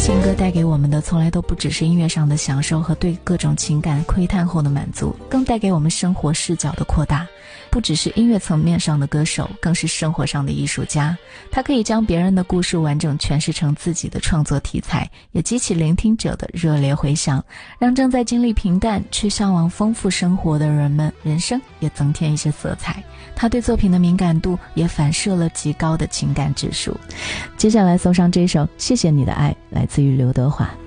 情歌带给我们的从来都不只是音乐上的享受和对各种情感窥探后的满足，更带给我们生活视角的扩大。不只是音乐层面上的歌手，更是生活上的艺术家。他可以将别人的故事完整诠释成自己的创作题材，也激起聆听者的热烈回响，让正在经历平淡却向往丰富生活的人们人生也增添一些色彩。他对作品的敏感度也反射了极高的情感指数。接下来送上这首《谢谢你的爱》，来自于刘德华。